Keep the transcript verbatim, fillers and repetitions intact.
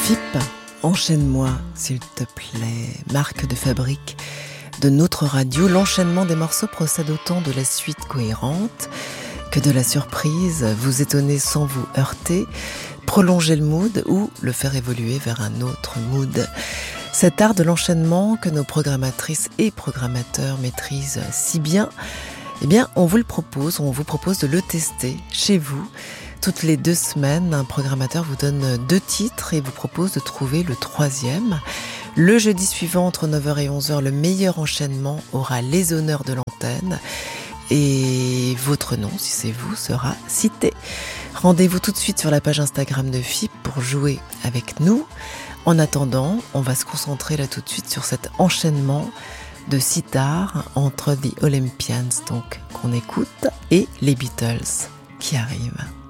F I P, enchaîne-moi s'il te plaît, marque de fabrique de notre radio. L'enchaînement des morceaux procède autant de la suite cohérente que de la surprise, vous étonner sans vous heurter, prolonger le mood ou le faire évoluer vers un autre mood. Cet art de l'enchaînement que nos programmatrices et programmateurs maîtrisent si bien, eh bien, on vous le propose, on vous propose de le tester chez vous. Toutes les deux semaines, un programmateur vous donne deux titres et vous propose de trouver le troisième. Le jeudi suivant, entre neuf heures et onze heures, le meilleur enchaînement aura les honneurs de l'antenne. Et votre nom, si c'est vous, sera cité. Rendez-vous tout de suite sur la page Instagram de F I P pour jouer avec nous. En attendant, on va se concentrer là tout de suite sur cet enchaînement de sitar entre The Olympians, donc qu'on écoute, et les Beatles qui arrivent.